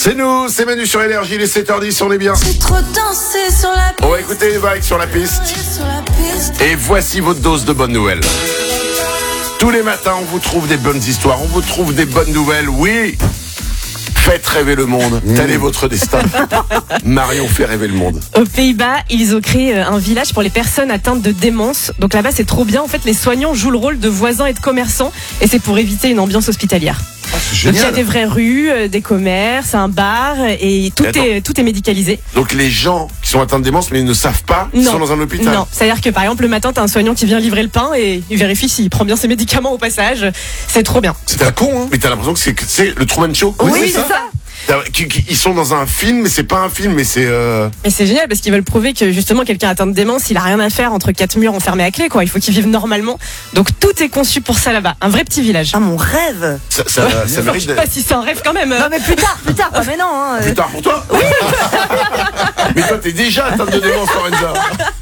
C'est nous, c'est Manu sur Énergie, les 7h10, on est bien. J'ai trop dansé sur la piste. On va écouter les vagues sur la piste. Sur la piste. Et voici votre dose de bonnes nouvelles. Tous les matins, on vous trouve des bonnes histoires, on vous trouve des bonnes nouvelles, oui. Faites rêver le monde, tel est votre destin. Marion fait rêver le monde. Aux Pays-Bas, ils ont créé un village pour les personnes atteintes de démence. Donc là-bas, c'est trop bien. En fait, les soignants jouent le rôle de voisins et de commerçants. Et c'est pour éviter une ambiance hospitalière. C'est Donc il y a génial. des vraies rues, des commerces, un bar. Et tout est médicalisé. Donc les gens qui sont atteints de démence, mais ils ne savent pas qu'ils sont dans un hôpital. Non, c'est-à-dire que par exemple, le matin, t'as un soignant qui vient livrer le pain et il vérifie s'il prend bien ses médicaments au passage. C'est trop bien. C'est un con, hein. Mais t'as l'impression que c'est le Truman Show. Oui, c'est ça. Ils sont dans un film, mais c'est pas un film, mais c'est. Mais c'est génial parce qu'ils veulent prouver que justement quelqu'un atteint de démence, il a rien à faire entre quatre murs enfermés à clé, quoi. Il faut qu'il vive normalement. Donc tout est conçu pour ça là-bas. Un vrai petit village. Ah, mon rêve. Ça Je mérite sais pas si c'est un rêve quand même. Non, mais plus tard. Ah, mais non. Hein, Plus tard pour toi. Oui. Mais toi, t'es déjà atteinte de démence, Lorenza.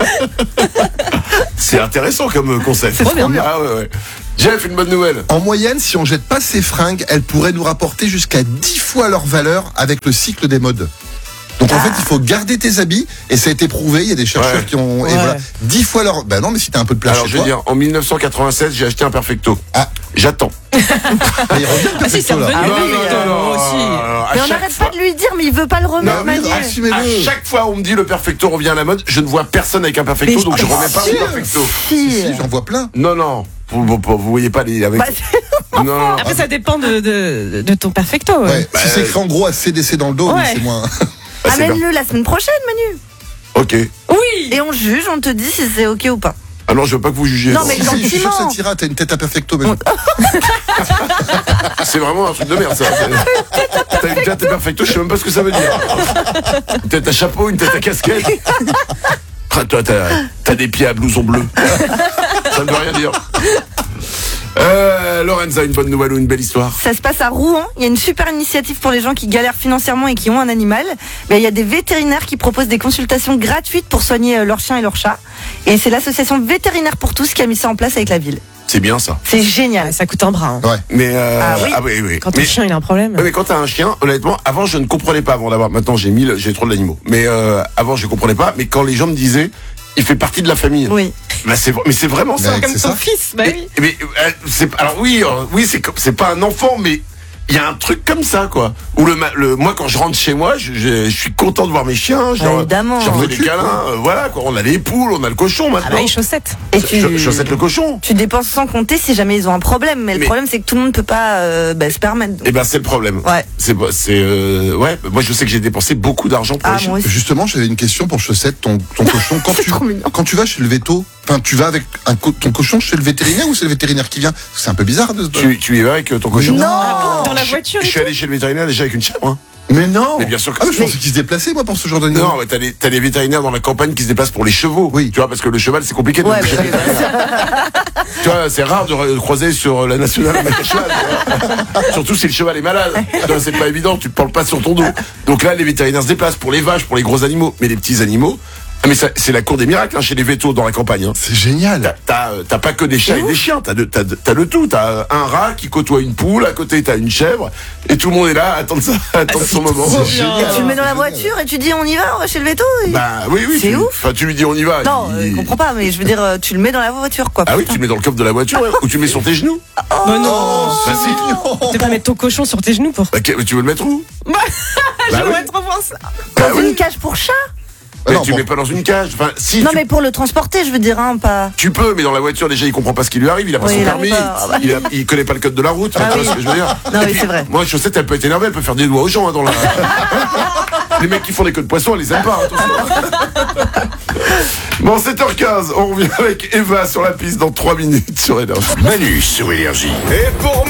C'est intéressant comme concept. C'est trop bien. Ah ouais. Jeff, une bonne nouvelle. En moyenne, si on jette pas ces fringues, elles pourraient nous rapporter jusqu'à 10 fois leur valeur avec le cycle des modes. Donc en fait, il faut garder tes habits et ça a été prouvé. Il y a des chercheurs qui ont et voilà 10 fois leur. Ben non, mais si t'as un peu de place Alors, chez je veux toi. dire, en 1996, j'ai acheté un Perfecto. Ah. J'attends. Mais il revient le Ah si, c'est Perfecto, là. revenu. non, aussi. Mais on n'arrête pas de lui dire, mais il veut pas le remettre, Non, Manu. mais assumez-le. À chaque fois où on me dit le Perfecto revient à la mode, je ne vois personne avec un Perfecto, Mais donc je remets pas si. mon Perfecto. Si, j'en vois plein. Non. Vous voyez pas les avec. Bah, Non. Après, ça dépend de ton perfecto. Ouais. Si c'est écrit en gros à CDC dans le dos, oui, Ouais. c'est moins. Bah, c'est bien. Amène-le la semaine prochaine, Manu. Ok. Oui. Et on juge, on te dit si c'est ok ou pas. Ah non, je veux pas que vous jugiez. Non, mais Si, je suis sûr que ça gentiment. t'ira. T'as une tête à perfecto, mais C'est vraiment un truc de merde, ça. T'as une tête à Perfecto, je sais même pas ce que ça veut dire. Une tête à chapeau, une tête à casquette. Ah, toi, t'as des pieds à blouson bleu. Ça ne veut rien dire. Lorenza, une bonne nouvelle ou une belle histoire? Ça se passe à Rouen. Il y a une super initiative pour les gens qui galèrent financièrement et qui ont un animal. Il y a des vétérinaires qui proposent des consultations gratuites pour soigner leurs chiens et leurs chats. Et c'est l'association Vétérinaires pour tous qui a mis ça en place avec la ville. C'est bien ça. C'est génial. Ça coûte un bras. Hein. ouais. Mais oui. Quand ton Mais, chien il a un problème. mais quand t'as un chien, honnêtement, avant je ne comprenais pas avant d'avoir. Maintenant j'ai trop d'animaux. Mais avant je comprenais pas. Mais quand les gens me disaient, il fait partie de la famille. Oui. Bah mais c'est vraiment ça. Mais Comme c'est ton ça. fils, bah oui. Mais alors oui, c'est pas un enfant, mais il y a un truc comme ça, quoi. Où moi, quand je rentre chez moi, je suis content de voir mes chiens. Évidemment. J'en fais des câlins. Voilà, quoi. On a les poules, on a le cochon Ah maintenant. bah les chaussettes. Et tu Chaussette le cochon. dépenses sans compter si jamais ils ont un problème. Mais le problème, c'est que tout le monde peut pas se permettre. Eh ben, c'est le problème. Ouais. Ouais. Moi, je sais que j'ai dépensé beaucoup d'argent pour Ah, les chiens. moi aussi. Justement, j'avais une question pour Chaussette, ton cochon. Quand tu vas chez le veto, tu vas avec ton cochon chez le vétérinaire ou c'est le vétérinaire qui vient? Parce que c'est un peu bizarre de Tu y vas avec ton cochon? Non. Dans la voiture. Je suis allé chez le vétérinaire déjà avec une chèvre. Hein. Mais non. Mais bien sûr que Ah, mais je si. pensais qu'ils se déplaçaient, moi, pour ce genre d'animal. Non, mais t'as les vétérinaires dans la campagne qui se déplacent pour les chevaux. Oui. Tu vois, parce que le cheval, c'est compliqué de Ouais, toucher bah, le vétérinaire. Tu vois, c'est rare de croiser sur la nationale avec un cheval. Tu vois. Surtout si le cheval est malade. Tu vois, c'est pas évident, tu te parles pas sur ton dos. Donc là, les vétérinaires se déplacent pour les vaches, pour les gros animaux. Mais les petits animaux, mais c'est la cour des miracles hein, chez les vétos dans la campagne. Hein. C'est génial. T'as pas que des chats et des chiens, t'as le tout. T'as un rat qui côtoie une poule, à côté t'as une chèvre, et tout le monde est là, attend son moment. Et tu le mets dans la voiture et tu dis on y va chez le veto. Bah oui, C'est ouf. Enfin, tu lui dis on y va. Non, je comprends pas, mais je veux dire, tu le mets dans la voiture, quoi. Ah oui, tu le mets dans le coffre de la voiture, ou tu le mets sur tes genoux. Bah non. Bah si. Tu peux pas mettre ton cochon sur tes genoux pour. Bah, tu veux le mettre où? J'aimerais trop voir ça. Dans une cage pour chat. Mais non, tu bon. mets pas dans une cage. Enfin, si. Non, mais pour le transporter, je veux dire, hein, pas. Tu peux, mais dans la voiture, déjà, il comprend pas ce qui lui arrive, il a pas Oui, son il permis, arrive pas. il connaît pas le code de la route, Ah tu vois oui. ce que je veux dire. Non, Et oui, puis, c'est vrai. Moi, Chaussette, elle peut être énervée, elle peut faire des doigts aux gens, hein, dans la. Les mecs qui font des queues de poisson, elle les aime pas, attention. Bon, 7h15, on revient avec Eva sur la piste dans 3 minutes sur Énergie. Manu sur Énergie. Et pour